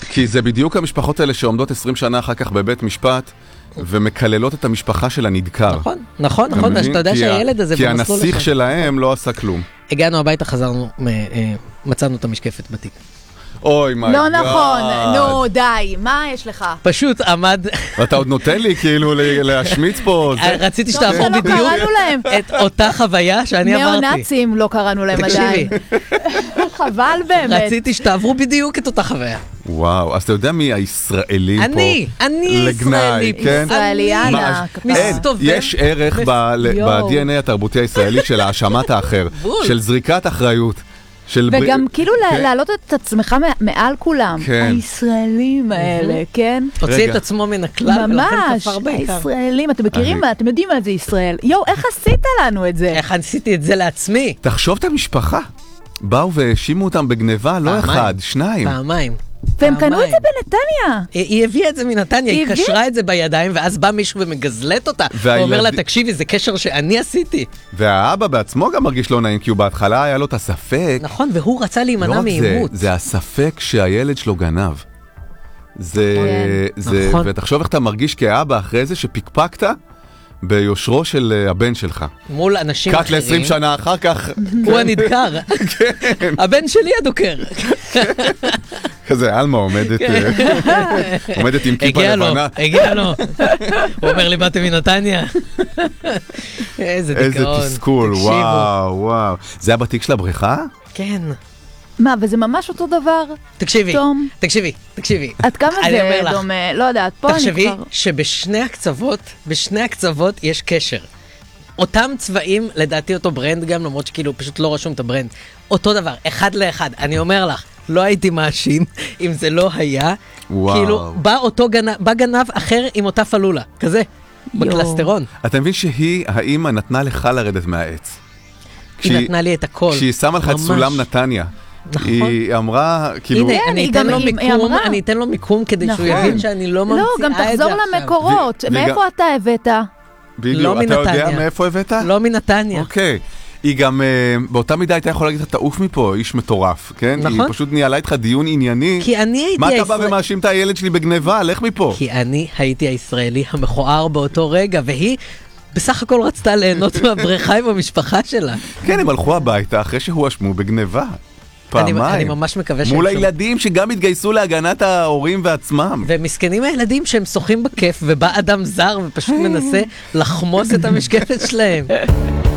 כי זה בדיוק המשפחות האלה שעומדות 20 שנה אחר כך בבית משפט, ומקללות את המשפחה של הנדקר. נכון, שאתה יודע שהילד הזה כי הנסיך שלהם לא עשה כלום. הגענו הביתה, חזרנו, מצאנו את המשקפת בתיק. אוי מי לא גאד. נכון, נו די, מה יש לך? פשוט עמד... אתה עוד נותן לי כאילו להשמיץ פה. רציתי שתעבור לא בדיוק קראנו להם. את אותה חוויה שאני עברתי. נאו-נאצים לא קראנו להם עדיין. חבל באמת. רציתי שתעברו בדיוק את אותה חוויה. וואו, אז אתה יודע מי הישראלי פה? אני לגנאי, ישראלי. כן? ישראלי ענק. מסתובב. יש ערך ב-DNA התרבותי הישראלי של האשמת האחר, של זריקת אחריות. וגם כאילו להעלות את עצמך מעל כולם. כן. הישראלים האלה, כן? הוציא את עצמו מן הכלל, ולכן ממש, כפר בעיקר. הישראלים, אתם מכירים מה? אתם יודעים מה זה ישראל. יואו, איך עשית לנו את זה? איך עשיתי את זה לעצמי? תחשוב את המשפחה. באו והאשימו אותם בגניבה, לא אחד, שניים. פעמיים. והם קנו את זה בנתניה. היא הביאה את זה מנתניה, היא קשרה את זה בידיים, ואז בא מישהו ומגזלת אותה. הוא אומר לה, תקשיבי, זה קשר שאני עשיתי. והאבא בעצמו גם מרגיש לא נעים, כי הוא בהתחלה היה לו את הספק. נכון, והוא רצה להימנע מאימות. זה הספק שהילד שלו גנב. נכון. ותחשוב איך אתה מרגיש כאבא אחרי זה שפיקפקת ביושרו של הבן שלך. מול אנשים קאט אחרים. ל-20 שנה אחר כך. הוא הנדקר. הבן שלי הדוקר. כזה, אלמה עומדת עם כיפה לבנה. הגיע לו. הוא אומר לי, באתם מנתניה. איזה דיכאון. איזה תסכול, וואו. זה הבתיק של הבריכה? כן. מה, וזה ממש אותו דבר? תקשיבי. עד כמה זה דומה? לא יודעת, פה אני כבר... תחשבי שבשני הקצוות יש קשר. אותם צבעים, לדעתי אותו ברנד גם, למרות שכאילו פשוט לא רשום את הברנד. אותו דבר, אחד לאחד. אני אומר לך, לא הייתי מאשים אם זה לא היה. כאילו, בא גנב אחר עם אותה פלולה. כזה, בקלסטרון. אתה מבין שהיא, האמא, נתנה לך לרדת מהעץ. היא נתנה לי את הכל. כשהיא שמה לך את סולם נתניה. נכון. היא אמרה, כאילו... הנה, אני אתן לו מיקום כדי שהוא יבין שאני לא ממציאה את זה עכשיו. לא, גם תחזור למקורות. מאיפה אתה הבאת? בדיוק, אתה יודע מאיפה הבאת? לא מנתניה. אוקיי. היא גם, באותה מידה הייתה יכולה להגיד, תעוף מפה, איש מטורף, כן? נכון. היא פשוט ניהלה איתך דיון ענייני. כי אני הייתי מה אתה בא ומאשים את הילד שלי בגניבה? לך מפה. כי אני הייתי הישראלי המכוער באותו רגע, והיא... בסך הכל רצתה ליהנות מהבריכה עם המשפחה שלה. כן, הם הלכו הביתה אחרי שהואשמו בגניבה. פעמיים. אני ממש מקווה מול הילדים שגם התגייסו להגנת ההורים ועצמם. ומסכנים הילדים שהם שוחים בכיף, ובא אדם זר ופשוט מנסה לחמוס את המשקפת שלהם.